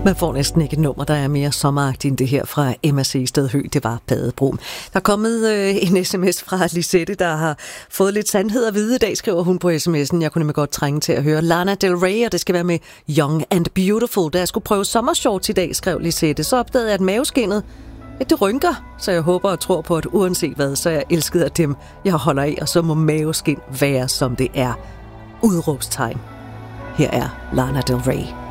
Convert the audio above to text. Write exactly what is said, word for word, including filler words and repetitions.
Man får næsten ikke et nummer, der er mere sommeragtigt end det her fra Emma Seested Høgh. Det var Badebro. Der er kommet øh, en sms fra Lisette, der har fået lidt sandhed at vide. I dag skriver hun på sms'en, jeg kunne nemlig godt trænge til at høre Lana Del Rey, og det skal være med Young and Beautiful. Da jeg skulle prøve sommershorts i dag, skrev Lisette, så opdagede jeg, at maveskinnet, at det rynker. Så jeg håber og tror på, at uanset hvad, så er jeg elsket af dem, jeg holder af, og så må maveskin være, som det er. Udråbstegn. Her er Lana Del Rey.